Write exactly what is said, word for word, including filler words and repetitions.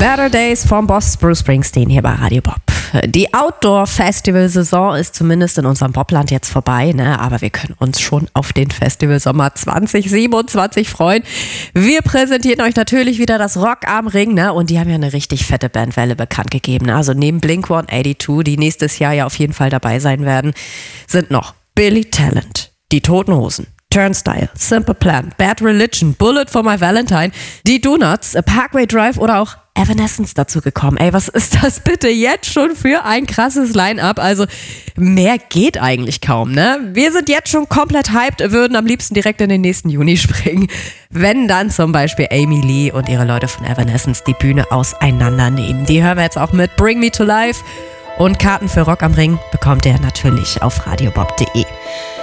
Better Days vom Boss Bruce Springsteen hier bei Radio Bob. Die Outdoor-Festival-Saison ist zumindest in unserem Bobland jetzt vorbei, ne? Aber wir können uns schon auf den Festivalsommer zwanzig siebenundzwanzig freuen. Wir präsentieren euch natürlich wieder das Rock am Ring, ne? Und die haben ja eine richtig fette Bandwelle bekannt gegeben. Ne? Also neben Blink one eighty-two, die nächstes Jahr ja auf jeden Fall dabei sein werden, sind noch Billy Talent, die Toten Hosen, Turnstile, Simple Plan, Bad Religion, Bullet for My Valentine, die Donuts, Parkway Drive oder auch Evanescence dazu gekommen. Ey, was ist das bitte jetzt schon für ein krasses Line-Up? Also mehr geht eigentlich kaum, ne? Wir sind jetzt schon komplett hyped, würden am liebsten direkt in den nächsten Juni springen, wenn dann zum Beispiel Amy Lee und ihre Leute von Evanescence die Bühne auseinandernehmen. Die hören wir jetzt auch mit Bring Me to Life und Karten für Rock am Ring bekommt ihr natürlich auf radiobob punkt de.